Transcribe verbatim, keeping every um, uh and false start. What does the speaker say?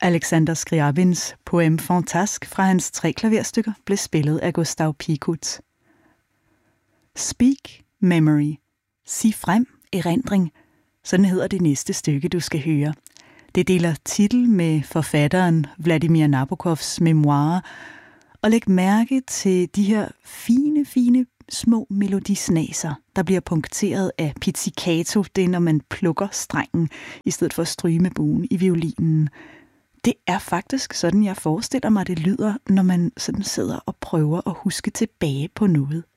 Alexander Scriabins poem Fantasque fra hans tre klaverstykker blev spillet af Gustav Picot. Speak memory. Sig frem erindring. Sådan hedder det næste stykke, du skal høre. Det deler titel med forfatteren Vladimir Nabokovs memoirer, og læg mærke til de her fine, fine små melodisnaser, der bliver punkteret af pizzicato. Det er, når man plukker strengen, i stedet for at stryge med buen i violinen. Det er faktisk sådan, jeg forestiller mig, det lyder, når man sådan sidder og prøver at huske tilbage på noget.